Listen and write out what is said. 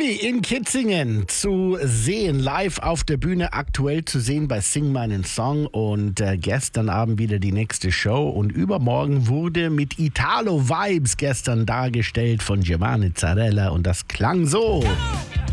Juli in Kitzingen zu sehen, live auf der Bühne, aktuell zu sehen bei Sing meinen Song und gestern Abend wieder die nächste Show und übermorgen wurde mit Italo Vibes gestern dargestellt von Giovanni Zarella und das klang so.